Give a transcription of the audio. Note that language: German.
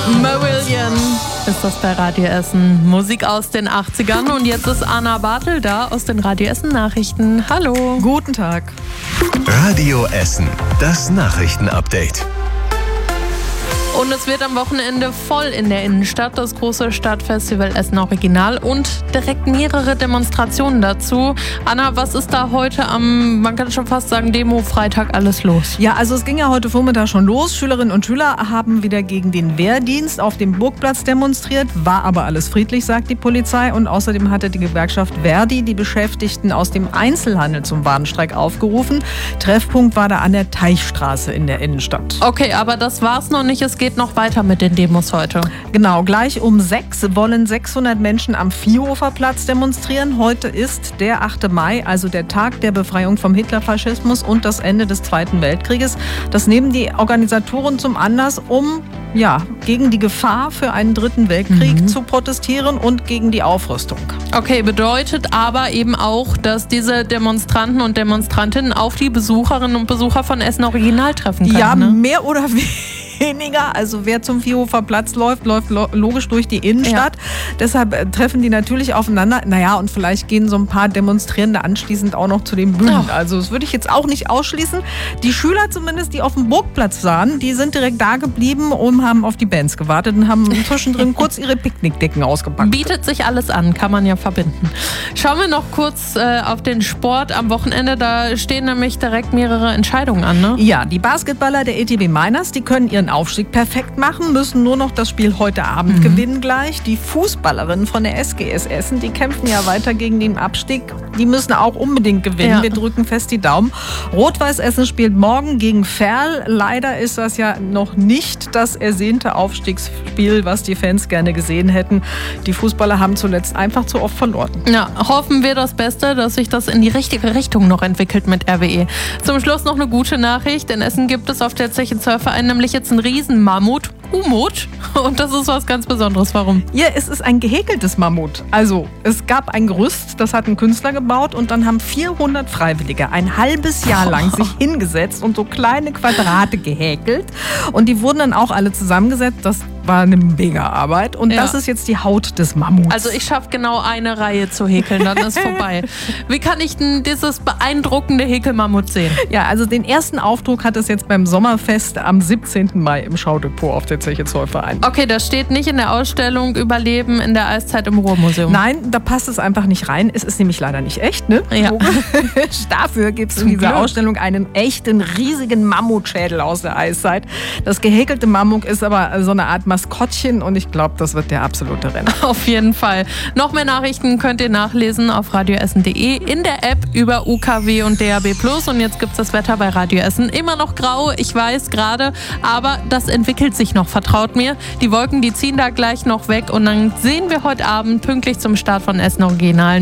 Marillion ist das bei Radio Essen. Musik aus den 80ern. Und jetzt ist Anna Bartel da aus den Radio Essen Nachrichten. Hallo. Guten Tag. Radio Essen, das Nachrichtenupdate. Und es wird am Wochenende voll in der Innenstadt, das große Stadtfestival Essen Original und direkt mehrere Demonstrationen dazu. Anna, was ist da heute am, man kann schon fast sagen, Demo-Freitag alles los? Ja, also es ging ja heute Vormittag schon los. Schülerinnen und Schüler haben wieder gegen den Wehrdienst auf dem Burgplatz demonstriert, war aber alles friedlich, sagt die Polizei. Und außerdem hatte die Gewerkschaft Verdi die Beschäftigten aus dem Einzelhandel zum Warnstreik aufgerufen. Treffpunkt war da an der Teichstraße in der Innenstadt. Okay, aber das war's noch nicht. Es geht noch weiter mit den Demos heute. Genau, gleich um 6 wollen 600 Menschen am Viehhofer Platz demonstrieren. Heute ist der 8. Mai, also der Tag der Befreiung vom Hitlerfaschismus und das Ende des Zweiten Weltkrieges. Das nehmen die Organisatoren zum Anlass, um gegen die Gefahr für einen Dritten Weltkrieg zu protestieren und gegen die Aufrüstung. Okay, bedeutet aber eben auch, dass diese Demonstranten und Demonstrantinnen auf die Besucherinnen und Besucher von Essen Original treffen können. Ja, ne? Mehr oder weniger. Also wer zum Viehhofer Platz läuft logisch durch die Innenstadt. Ja. Deshalb treffen die natürlich aufeinander. Naja, und vielleicht gehen so ein paar Demonstrierende anschließend auch noch zu den Bühnen. Also das würde ich jetzt auch nicht ausschließen. Die Schüler zumindest, die auf dem Burgplatz waren, die sind direkt da geblieben und haben auf die Bands gewartet und haben zwischendrin kurz ihre Picknickdecken ausgepackt. Bietet sich alles an, kann man ja verbinden. Schauen wir noch kurz auf den Sport am Wochenende. Da stehen nämlich direkt mehrere Entscheidungen an, ne? Ja, die Basketballer der ETB Meiners, die können ihren Aufstieg perfekt machen, müssen nur noch das Spiel heute Abend gewinnen gleich. Die Fußballerinnen von der SGS Essen, die kämpfen ja weiter gegen den Abstieg. Die müssen auch unbedingt gewinnen. Ja. Wir drücken fest die Daumen. Rot-Weiß Essen spielt morgen gegen Verl. Leider ist das ja noch nicht das ersehnte Aufstiegsspiel, was die Fans gerne gesehen hätten. Die Fußballer haben zuletzt einfach zu oft verloren. Ja, hoffen wir das Beste, dass sich das in die richtige Richtung noch entwickelt mit RWE. Zum Schluss noch eine gute Nachricht. In Essen gibt es auf der Zeche Zollverein nämlich jetzt einen Riesenmammut. Umut. Und das ist was ganz Besonderes. Warum? Ja, es ist ein gehäkeltes Mammut. Also, es gab ein Gerüst, das hat ein Künstler gebaut und dann haben 400 Freiwillige ein halbes Jahr lang sich hingesetzt und so kleine Quadrate gehäkelt. Und die wurden dann auch alle zusammengesetzt. Das war eine mega Arbeit. Und das ist jetzt die Haut des Mammuts. Also ich schaffe genau eine Reihe zu häkeln, dann ist vorbei. Wie kann ich denn dieses beeindruckende Häkelmammut sehen? Ja, also den ersten Aufdruck hat es jetzt beim Sommerfest am 17. Mai im Schaudepot auf der Zeche Zollverein. Okay, das steht nicht in der Ausstellung Überleben in der Eiszeit im Ruhrmuseum. Nein, da passt es einfach nicht rein. Es ist nämlich leider nicht echt, ne? Ja. Dafür gibt es in dieser Ausstellung einen echten, riesigen Mammutschädel aus der Eiszeit. Das gehäkelte Mammut ist aber so eine Art Maskottchen und ich glaube, das wird der absolute Renner. Auf jeden Fall. Noch mehr Nachrichten könnt ihr nachlesen auf radioessen.de, in der App über UKW und DAB+. Und jetzt gibt es das Wetter bei Radio Essen. Immer noch grau, ich weiß gerade, aber das entwickelt sich noch, vertraut mir. Die Wolken, die ziehen da gleich noch weg und dann sehen wir heute Abend pünktlich zum Start von Essen Original